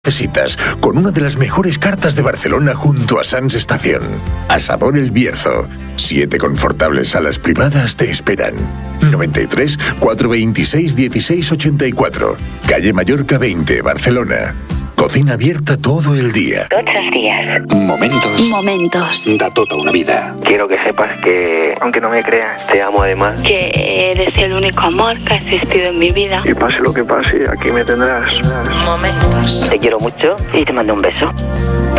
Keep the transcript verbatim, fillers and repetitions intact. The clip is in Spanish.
necesitas, con una de las mejores cartas de Barcelona junto a Sants Estación. Asador El Bierzo. Siete confortables salas privadas te esperan. noventa y tres, cuatrocientos veintiséis, dieciséis ochenta y cuatro. Calle Mallorca veinte, Barcelona. Cocina abierta todo el día. Tots els días. Momentos. Momentos. Da tota una vida. Quiero que sepas que, aunque no me creas, te amo además. Que eres el único amor que ha existido en mi vida. Y pase lo que pase, aquí me tendrás. Momentos. Te quiero mucho y te mando un beso.